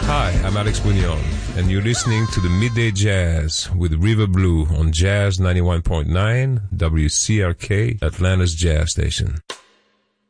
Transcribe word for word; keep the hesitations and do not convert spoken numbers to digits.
Hi, I'm Alex Bugnon, and you're listening to the Midday Jazz with River Blue on Jazz ninety-one point nine W C R K, Atlanta's Jazz Station.